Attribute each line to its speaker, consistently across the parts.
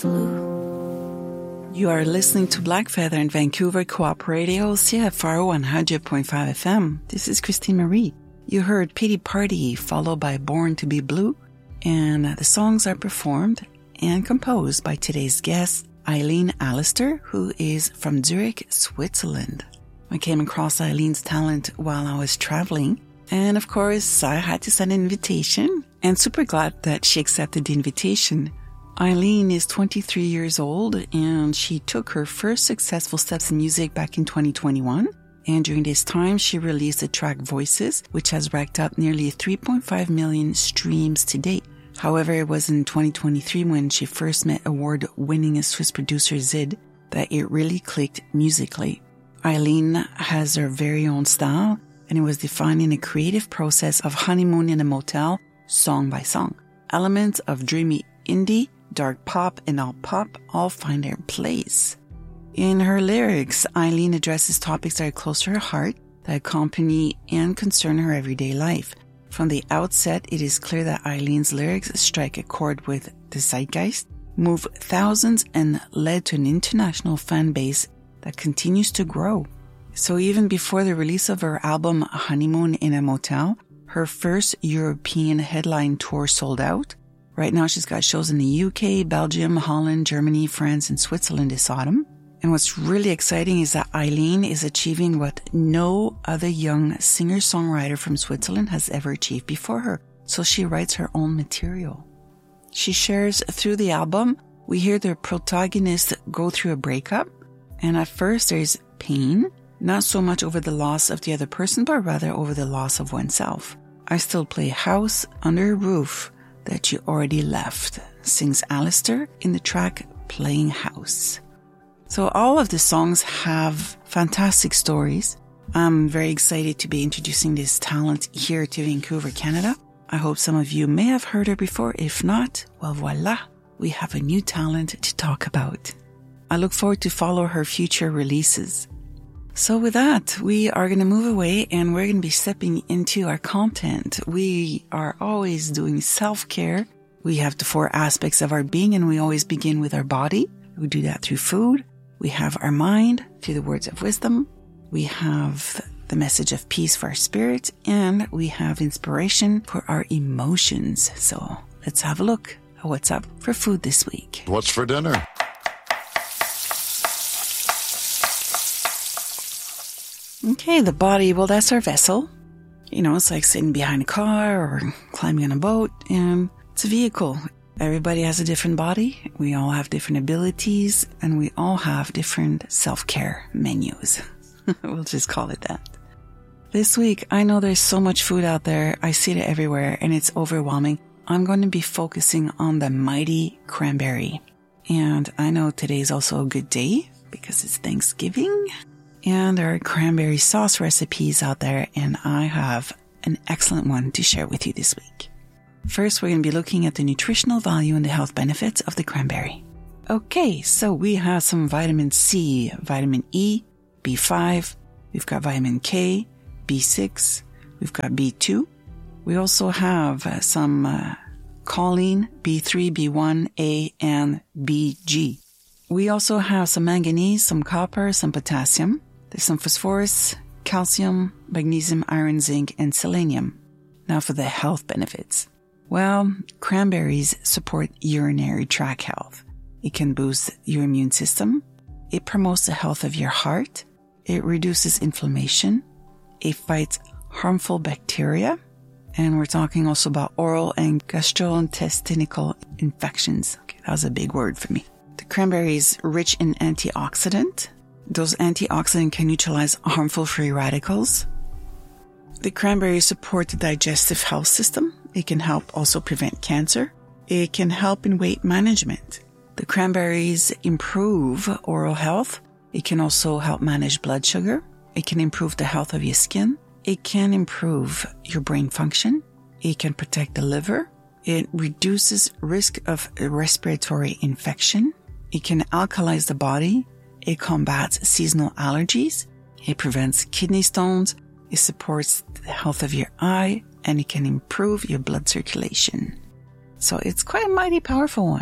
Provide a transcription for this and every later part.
Speaker 1: You are listening to Black Feather in Vancouver Co-op Radio, CFRO 100.5 FM. This is Christine Marie. You heard Pity Party, followed by Born to be Blue, and the songs are performed and composed by today's guest, Eileen Allister, who is from Zurich, Switzerland. I came across Eileen's talent while I was traveling, and of course, I had to send an invitation, and super glad that she accepted the invitation. Eileen is 23 years old, and she took her first successful steps in music back in 2021. And during this time, she released the track Voices, which has racked up nearly 3.5 million streams to date. However, it was in 2023 when she first met award-winning Swiss producer Zid that it really clicked musically. Eileen has her very own style, and it was defined in a creative process of Honeymoon in a Motel, song by song. Elements of dreamy indie, dark pop, and alt pop all find their place. In her lyrics, Eileen addresses topics that are close to her heart, that accompany and concern her everyday life. From the outset, it is clear that Eileen's lyrics strike a chord with the zeitgeist, move thousands, and led to an international fan base that continues to grow. So even before the release of her album Honeymoon in a Motel, her first European headline tour sold out. Right now, she's got shows in the UK, Belgium, Holland, Germany, France, and Switzerland this autumn. And what's really exciting is that Eileen is achieving what no other young singer-songwriter from Switzerland has ever achieved before her. So she writes her own material. She shares through the album, we hear the protagonist go through a breakup. And at first, there's pain, not so much over the loss of the other person, but rather over the loss of oneself. I still play house under a roof that you already left, sings Allister in the track Playing House. So all of the songs have fantastic stories. I'm very excited to be introducing this talent here to Vancouver, Canada. I hope some of you may have heard her before. If not, well, voila, we have a new talent to talk about. I look forward to follow her future releases. So with that, we are going to move away and we're going to be stepping into our content. We are always doing self-care. We have the 4 aspects of our being, and we always begin with our body. We do that through food. We have our mind through the words of wisdom. We have the message of peace for our spirit, and we have inspiration for our emotions. So let's have a look at what's up for food this week.
Speaker 2: What's for dinner?
Speaker 1: Okay, the body, well, that's our vessel. You know, it's like sitting behind a car or climbing on a boat, and it's a vehicle. Everybody has a different body. We all have different abilities, and we all have different self-care menus. We'll just call it that. This week, I know there's so much food out there. I see it everywhere, and it's overwhelming. I'm going to be focusing on the mighty cranberry. And I know today's also a good day because it's Thanksgiving. And there are cranberry sauce recipes out there, and I have an excellent one to share with you this week. First, we're going to be looking at the nutritional value and the health benefits of the cranberry. Okay, so we have some vitamin C, vitamin E, B5, we've got vitamin K, B6, we've got B2. We also have some choline, B3, B1, A, and BG. We also have some manganese, some copper, some potassium. There's some phosphorus, calcium, magnesium, iron, zinc, and selenium. Now for the health benefits. Well, cranberries support urinary tract health. It can boost your immune system. It promotes the health of your heart. It reduces inflammation. It fights harmful bacteria. And we're talking also about oral and gastrointestinal infections. Okay, that was a big word for me. The cranberry is rich in antioxidant. Those antioxidants can neutralize harmful free radicals. The cranberries support the digestive health system. It can help also prevent cancer. It can help in weight management. The cranberries improve oral health. It can also help manage blood sugar. It can improve the health of your skin. It can improve your brain function. It can protect the liver. It reduces risk of respiratory infection. It can alkalize the body. It combats seasonal allergies. It prevents kidney stones. It supports the health of your eye, and it can improve your blood circulation. So it's quite a mighty powerful one.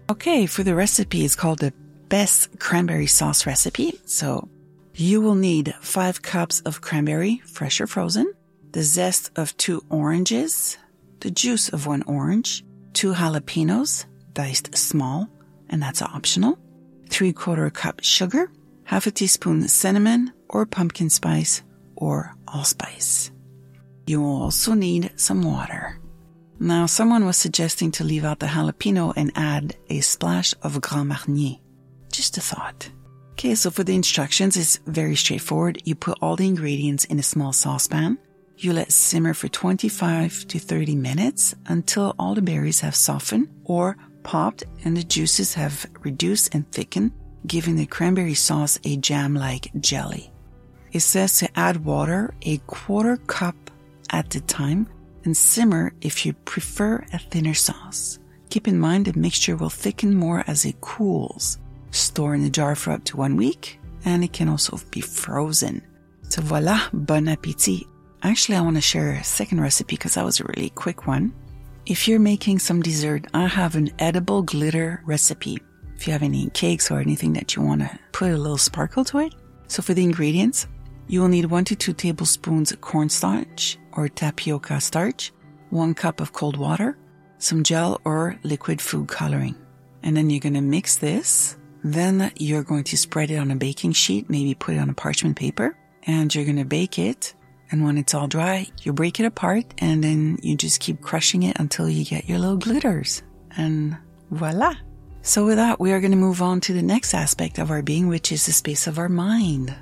Speaker 1: Okay, for the recipe, it's called the best cranberry sauce recipe. So you will need 5 cups of cranberry, fresh or frozen, the zest of 2 oranges, the juice of 1 orange, 2 jalapenos, diced small, and that's optional, 3/4 cup sugar, half a teaspoon cinnamon or pumpkin spice or allspice. You will also need some water. Now, someone was suggesting to leave out the jalapeno and add a splash of Grand Marnier. Just a thought. Okay, so for the instructions, it's very straightforward. You put all the ingredients in a small saucepan. You let simmer for 25 to 30 minutes until all the berries have softened or popped and the juices have reduced and thickened, giving the cranberry sauce a jam-like jelly. It says to add water 1/4 cup at a time and simmer if you prefer a thinner sauce. Keep in mind the mixture will thicken more as it cools. Store in a jar for up to 1 week, and it can also be frozen. So voila, bon appétit. Actually, I want to share a second recipe because that was a really quick one. If you're making some dessert, I have an edible glitter recipe. If you have any cakes or anything that you want to put a little sparkle to it. So for the ingredients, you will need 1 to 2 tablespoons cornstarch or tapioca starch, 1 cup of cold water, some gel or liquid food coloring. And then you're going to mix this. Then you're going to spread it on a baking sheet, maybe put it on a parchment paper, and you're going to bake it. And when it's all dry, you break it apart and then you just keep crushing it until you get your little glitters. And voila. So with that, we are going to move on to the next aspect of our being, which is the space of our mind.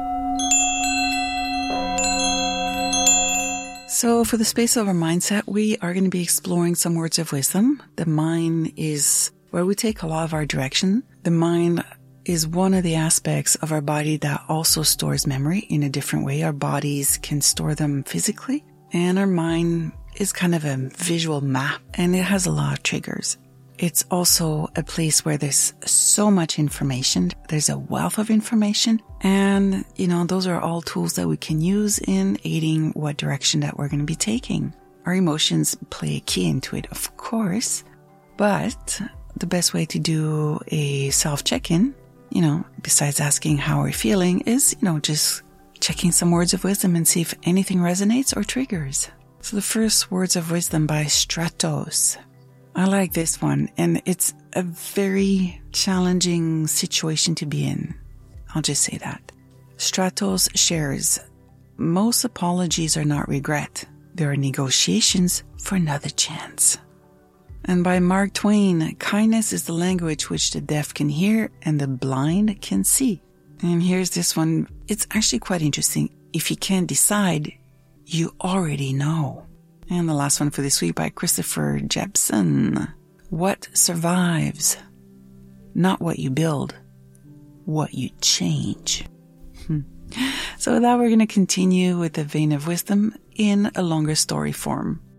Speaker 1: So for the space of our mindset, we are going to be exploring some words of wisdom. The mind is where we take a lot of our direction. The mind is one of the aspects of our body that also stores memory in a different way. Our bodies can store them physically, and our mind is kind of a visual map, and it has a lot of triggers. It's also a place where there's so much information. There's a wealth of information. And, those are all tools that we can use in aiding what direction that we're going to be taking. Our emotions play a key into it, of course. But the best way to do a self-check-in, besides asking how we're feeling, is, just checking some words of wisdom and see if anything resonates or triggers. So the first words of wisdom by Stratos. I like this one, and it's a very challenging situation to be in. I'll just say that. Stratos shares, most apologies are not regret. There are negotiations for another chance. And by Mark Twain, kindness is the language which the deaf can hear and the blind can see. And here's this one. It's actually quite interesting. If you can't decide, you already know. And the last one for this week by Christopher Jepson. What survives? Not what you build, what you change. So with that, we're going to continue with the vein of wisdom in a longer story form.